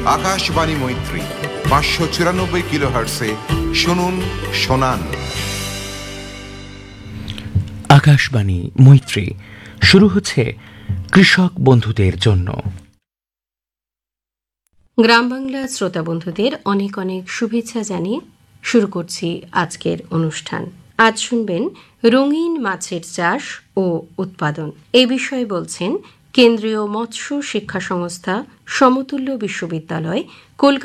আকাশবাণী মৈত্রী 594 কিলোহার্টসে শুনুন শোনান। আকাশবাণী মৈত্রী শুরু হচ্ছে কৃষক বন্ধুদের জন্য। গ্রাম বাংলা শ্রোতা বন্ধুদের অনেক অনেক শুভেচ্ছা জানিয়ে শুরু করছি আজকের অনুষ্ঠান। আজ শুনবেন রঙিন মাছের চাষ ও উৎপাদন। এই বিষয়ে বলছেন কেন্দ্রীয় মৎস্য শিক্ষা সংস্থা সমতুল্য বিশ্ববিদ্যালয় কলকাতা